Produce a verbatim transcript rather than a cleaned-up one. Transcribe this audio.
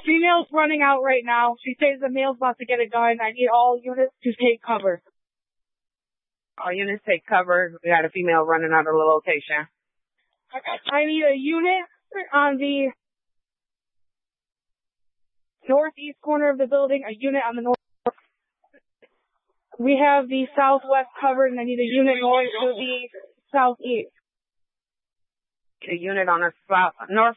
Female's running out right now. She says the male's about to get a gun. I need all units to take cover. All units take cover. We got a female running out of the location. I need a unit on the northeast corner of the building, a unit on the north. We have the southwest covered, and I need a unit north to the southeast. A unit on the south, north